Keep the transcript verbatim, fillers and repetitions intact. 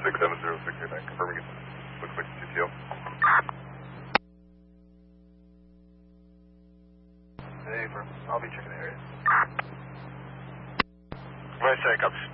six seven zero six eight nine, confirming it looks like C T O. Hey, I'll be checking the area. Right, say, comes.